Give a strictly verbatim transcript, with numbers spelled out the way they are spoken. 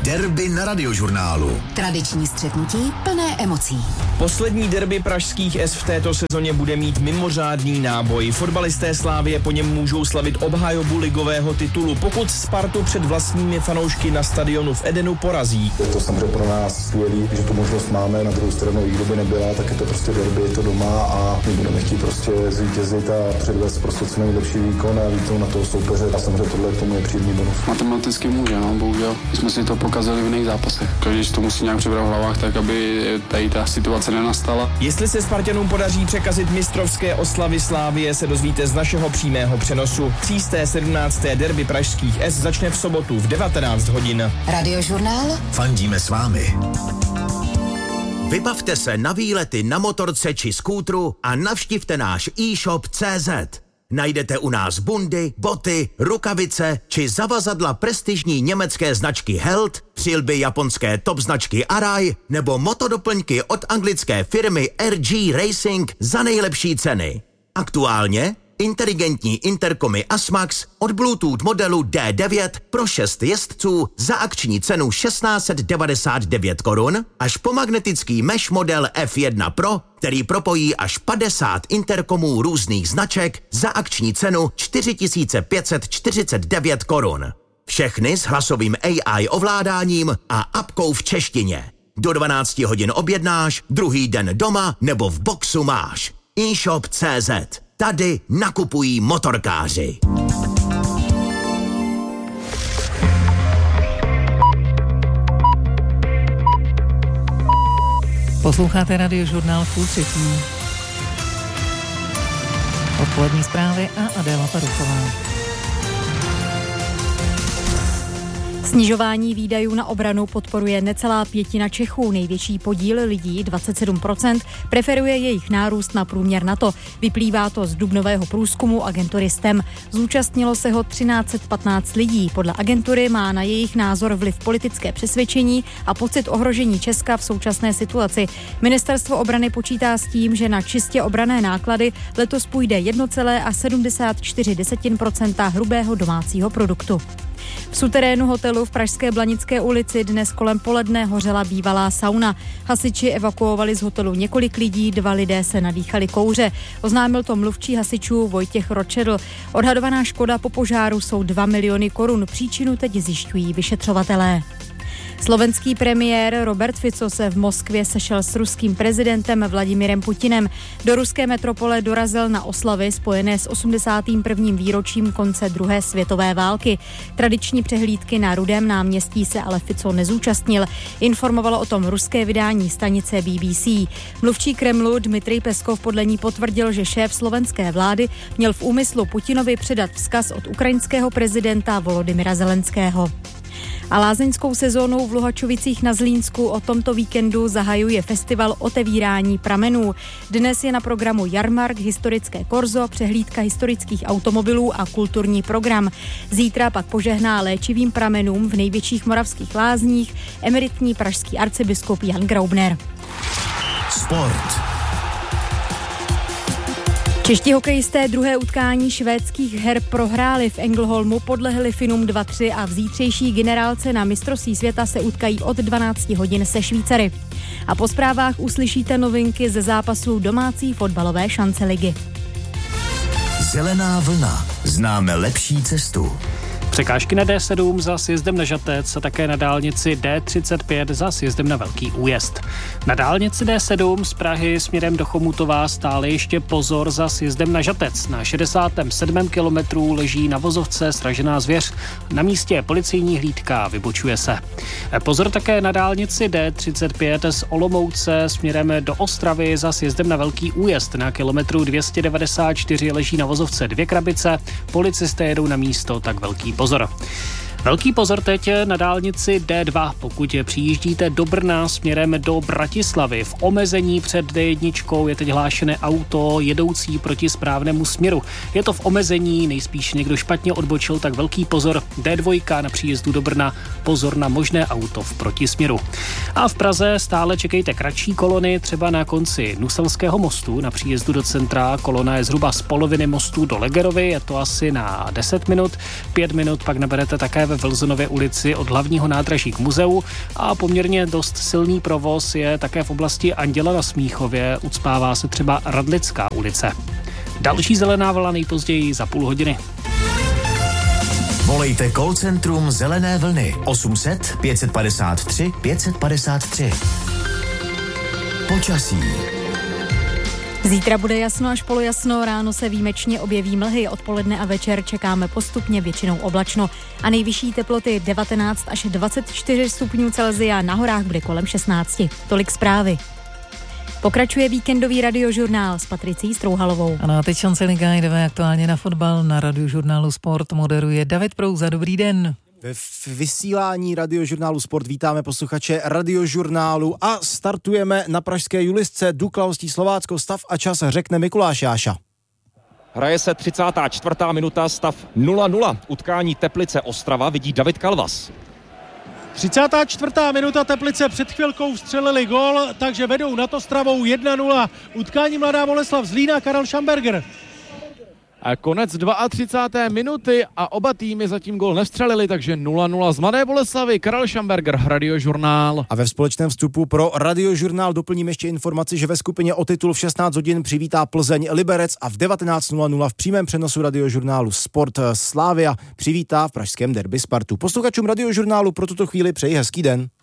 Derby na Radiožurnálu. Tradiční střetnutí plné emocí. Poslední derby pražských S v této sezóně bude mít mimořádný náboj. Fotbalisté Slávie po něm můžou slavit obhajobu ligového titulu, pokud Spartu před vlastními fanoušky na stadionu v Edenu porazí. Je to samozřejmě pro nás skvělý, že tu možnost máme, na druhou stranu, i kdyby nebyla, tak je to prostě derby, je to doma a my budeme chtít prostě zvítězit a předvést prostě co nejlepší výkon a výkon na toho soupeře. A samozřejmě tohle k tomu je příjemný bonus. Matematicky může, no, bohužel. My jsme si to pokazali v jiných zápasech. Když to musí nějak přebrat v hlavách, tak aby tady ta situace nenastala. Jestli se Spartanům podaří překazit mistrovské oslavy Slávie, se dozvíte z našeho přímého přenosu. Třísté sedmnácté derby pražských S začne v sobotu v devatenáct hodin. Radiožurnál. Fandíme s vámi. Vybavte se na výlety na motorce či skútru a navštivte náš e-shop tečka cé zet. Najdete u nás bundy, boty, rukavice či zavazadla prestižní německé značky Held, přilby japonské top značky Arai nebo motodoplňky od anglické firmy R G Racing za nejlepší ceny. Aktuálně inteligentní interkomy Asmax od Bluetooth modelu D devět pro šest jezdců za akční cenu tisíc šest set devadesát devět korun až po magnetický mesh model F jedna Pro, který propojí až padesát interkomů různých značek za akční cenu čtyři tisíce pět set čtyřicet devět korun. Všechny s hlasovým A I ovládáním a apkou v češtině. Do dvanácti hodin objednáš, druhý den doma nebo v boxu máš. e-shop tečka cé zet. Tady nakupují motorkáři. Posloucháte Radiožurnál v půl třetí. Odpolední zprávy a Adéla Paruchová. Snižování výdajů na obranu podporuje necelá pětina Čechů. Největší podíl lidí, dvacet sedm procent, preferuje jejich nárůst na průměr NATO. Vyplývá to z dubnového průzkumu agentury S T E M. Zúčastnilo se ho třináct set patnáct lidí. Podle agentury má na jejich názor vliv politické přesvědčení a pocit ohrožení Česka v současné situaci. Ministerstvo obrany počítá s tím, že na čistě obranné náklady letos půjde jedna celá sedmdesát čtyři procenta hrubého domácího produktu. V suterénu hotelu v pražské Blanické ulici dnes kolem poledne hořela bývalá sauna. Hasiči evakuovali z hotelu několik lidí, dva lidé se nadýchali kouře. Oznámil to mluvčí hasičů Vojtěch Ročedl. Odhadovaná škoda po požáru jsou dva miliony korun. Příčinu teď zjišťují vyšetřovatelé. Slovenský premiér Robert Fico se v Moskvě sešel s ruským prezidentem Vladimirem Putinem. Do ruské metropole dorazil na oslavy spojené s osmdesátým prvním výročím konce druhé světové války. Tradiční přehlídky na Rudém náměstí se ale Fico nezúčastnil. Informovalo o tom ruské vydání stanice B B C. Mluvčí Kremlu Dmitrij Peskov podle ní potvrdil, že šéf slovenské vlády měl v úmyslu Putinovi předat vzkaz od ukrajinského prezidenta Volodymyra Zelenského. A lázeňskou sezónou v Luhačovicích na Zlínsku o tomto víkendu zahajuje festival Otevírání pramenů. Dnes je na programu jarmark, historické korzo, přehlídka historických automobilů a kulturní program. Zítra pak požehná léčivým pramenům v největších moravských lázních emeritní pražský arcibiskup Jan Graubner. Sport. Čeští hokejisté druhé utkání švédských her prohráli v Ängelholmu, podlehli Finům dva tři a v zítřejší generálce na mistrovství světa se utkají od dvanácti hodin se Švýcary. A po zprávách uslyšíte novinky ze zápasů domácí fotbalové šance ligy. Zelená vlna. Známe lepší cestu. Překážky na D sedm za sjezdem na Žatec a také na dálnici D třicet pět za sjezdem na Velký Újezd. Na dálnici D sedm z Prahy směrem do Chomutova stále ještě pozor za sjezdem na Žatec. Na šedesátém sedmém kilometru leží na vozovce sražená zvěř. Na místě je policejní hlídka, vybočuje se. Pozor také na dálnici D třicet pět z Olomouce směrem do Ostravy za sjezdem na Velký Újezd. Na kilometru dvě stě devadesát čtyři leží na vozovce dvě krabice. Policisté jedou na místo, tak velký pozor. Velký pozor teď na dálnici D dva, pokud přijíždíte do Brna směrem do Bratislavy. V omezení před D jedna je teď hlášené auto jedoucí proti správnému směru. Je to v omezení, nejspíš někdo špatně odbočil, tak velký pozor. D dva na příjezdu do Brna, pozor na možné auto v protisměru. A v Praze stále čekejte kratší kolony, třeba na konci Nuselského mostu na příjezdu do centra. Kolona je zhruba z poloviny mostu do Legerovy, je to asi na deset minut. Pět minut pak naberete také ve Wilsonově ulici od hlavního nádraží k muzeu a poměrně dost silný provoz je také v oblasti Anděla na Smíchově, ucpává se třeba Radlická ulice. Další zelená vlna nejpozději za půl hodiny. Volejte call centrum Zelené vlny osm set pět padesát tři pět padesát tři. Počasí. Zítra bude jasno až polojasno, ráno se výjimečně objeví mlhy, odpoledne a večer čekáme postupně většinou oblačno a nejvyšší teploty devatenáct až dvacet čtyři stupňů Celsia, na horách bude kolem šestnáct. Tolik zprávy. Pokračuje víkendový radiožurnál s Patricí Strouhalovou. A na teď šance Liga jdeme aktuálně na fotbal. Na radiožurnálu Sport moderuje David Prouza. Dobrý den. Ve vysílání radiožurnálu Sport vítáme posluchače radiožurnálu a startujeme na pražské Julisce. Dukla hostí Slovácko, stav a čas řekne Mikuláš Jáša. Hraje se třicátá čtvrtá minuta, stav nula nula. Utkání Teplice Ostrava vidí David Kalvas. třicátá čtvrtá minuta, Teplice před chvilkou vstřelili gól, takže vedou nad Ostravou jedna nula. Utkání Mladá Boleslav Zlína, Karel Schamberger. A konec třicáté druhé minuty a oba týmy zatím gól nevstřelili, takže nula nula z Mladé Boleslavy. Karel Schamberger, radiožurnál. A ve společném vstupu pro radiožurnál doplním ještě informaci, že ve skupině o titul v šestnáct hodin přivítá Plzeň Liberec a v devatenáct nula nula v přímém přenosu radiožurnálu Sport Slavia přivítá v pražském derby Spartu. Posluchačům radiožurnálu pro tuto chvíli přeji hezký den.